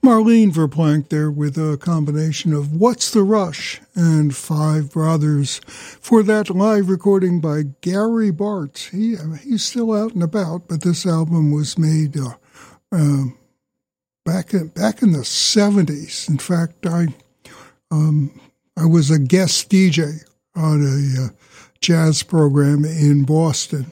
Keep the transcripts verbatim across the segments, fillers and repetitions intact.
Marlene Verplank there with a combination of What's the Rush and Five Brothers for that live recording by Gary Bartz. He, he's still out and about, but this album was made uh, uh, back, in, back in the seventies. In fact, I, um, I was a guest D J on a uh, jazz program in Boston.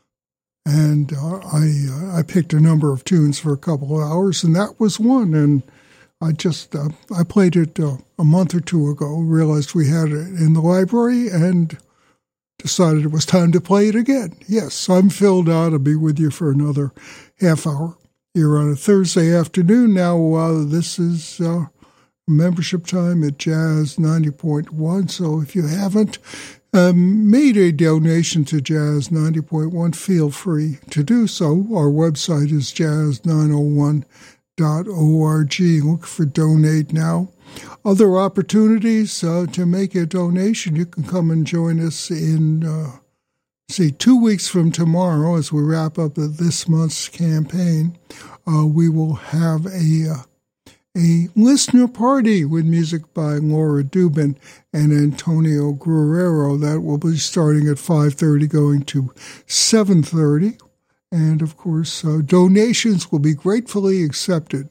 And uh, I uh, I picked a number of tunes for a couple of hours, and that was one. And I just uh, I played it uh, a month or two ago. Realized we had it in the library, and decided it was time to play it again. Yes, I'm filled out. I'll be with you for another half hour here on a Thursday afternoon. Now uh, this is uh, membership time at Jazz ninety point one. So if you haven't Um, made a donation to Jazz ninety point one, feel free to do so. Our website is jazz nine oh one dot org. Look for Donate Now. Other opportunities uh, to make a donation. You can come and join us in, uh, see, two weeks from tomorrow as we wrap up this month's campaign. Uh, we will have a... Uh, A listener party with music by Laura Dubin and Antonio Guerrero. That will be starting at five thirty, going to seven thirty. And, of course, uh, donations will be gratefully accepted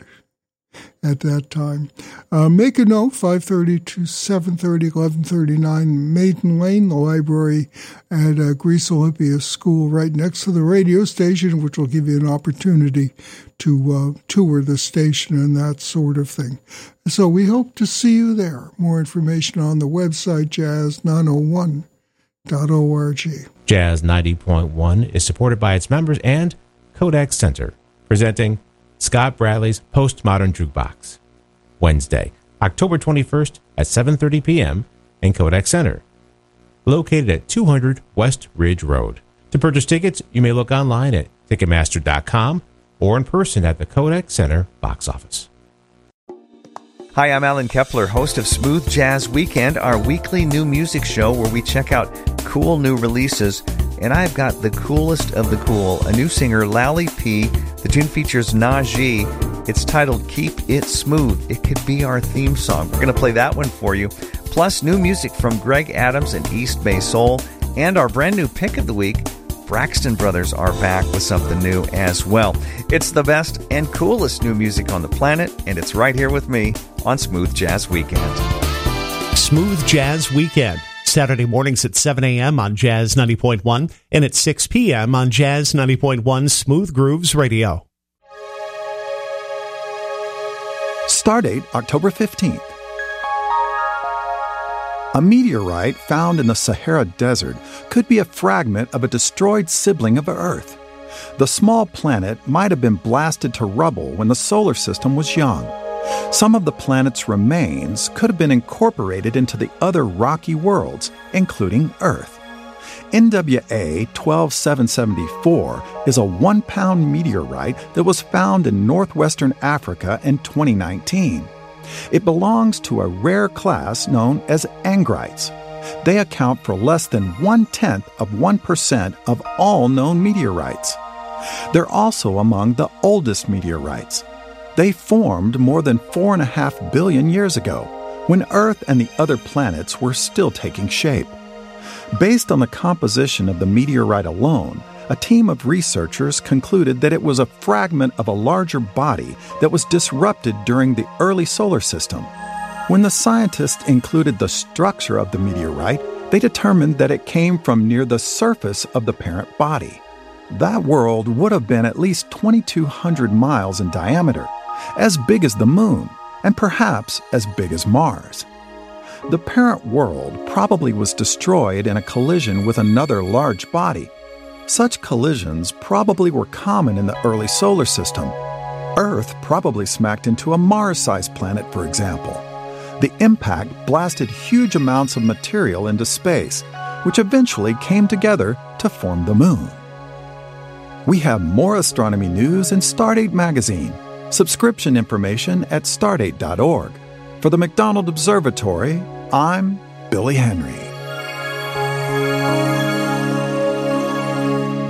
at that time. Uh, make a note, five thirty to seven thirty, eleven thirty-nine Maiden Lane, the library at uh, Greece Olympia School right next to the radio station, which will give you an opportunity to uh, tour the station and that sort of thing. So we hope to see you there. More information on the website, jazz nine oh one dot org. Jazz ninety point one is supported by its members and Kodak Center, presenting Scott Bradley's Postmodern Jukebox, Wednesday, October twenty-first at seven thirty p.m. in Kodak Center, located at two hundred West Ridge Road. To purchase tickets, you may look online at Ticketmaster dot com or in person at the Kodak Center box office. Hi, I'm Alan Kepler, host of Smooth Jazz Weekend, our weekly new music show where we check out cool new releases. And I've got the coolest of the cool, a new singer, Lally P. The tune features Najee. It's titled Keep It Smooth. It could be our theme song. We're going to play that one for you. Plus, new music from Greg Adams and East Bay Soul. And our brand new pick of the week, Braxton Brothers are back with something new as well. It's the best and coolest new music on the planet, and it's right here with me on Smooth Jazz Weekend. Smooth Jazz Weekend, Saturday mornings at seven a.m. on Jazz ninety point one and at six p.m. on Jazz ninety point one Smooth Grooves Radio. Stardate October fifteenth. A meteorite found in the Sahara Desert could be a fragment of a destroyed sibling of Earth. The small planet might have been blasted to rubble when the solar system was young. Some of the planet's remains could have been incorporated into the other rocky worlds, including Earth. N W A twelve seven seventy-four is a one-pound meteorite that was found in northwestern Africa in twenty nineteen. It belongs to a rare class known as angrites. They account for less than one-tenth of one percent of all known meteorites. They're also among the oldest meteorites. They formed more than four and a half billion years ago, when Earth and the other planets were still taking shape. Based on the composition of the meteorite alone, a team of researchers concluded that it was a fragment of a larger body that was disrupted during the early solar system. When the scientists included the structure of the meteorite, they determined that it came from near the surface of the parent body. That world would have been at least twenty-two hundred miles in diameter, as big as the Moon, and perhaps as big as Mars. The parent world probably was destroyed in a collision with another large body. Such collisions probably were common in the early solar system. Earth probably smacked into a Mars-sized planet, for example. The impact blasted huge amounts of material into space, which eventually came together to form the Moon. We have more astronomy news in Stardate Magazine. Subscription information at stardate dot org. For the McDonald Observatory, I'm Billy Henry.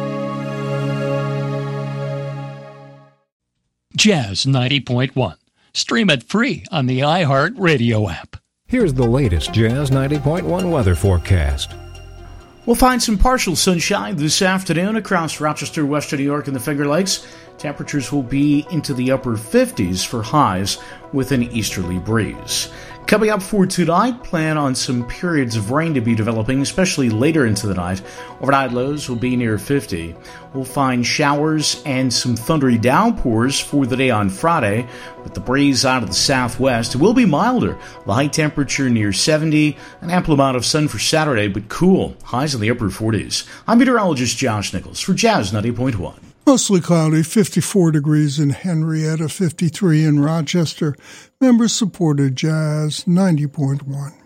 Jazz ninety point one, Stream it free on the iHeart Radio app. Here's the latest Jazz ninety point one weather forecast. We'll find some partial sunshine this afternoon across Rochester, western New York, and the Finger Lakes. Temperatures will be into the upper fifties for highs with an easterly breeze. Coming up for tonight, plan on some periods of rain to be developing, especially later into the night. Overnight lows will be near fifty. We'll find showers and some thundery downpours for the day on Friday, with the breeze out of the southwest. It will be milder. The high temperature near seventy, an ample amount of sun for Saturday, but cool. Highs in the upper forties. I'm meteorologist Josh Nichols for Jazz ninety point one. Mostly cloudy, fifty-four degrees in Henrietta, fifty-three in Rochester. Members supported Jazz ninety point one.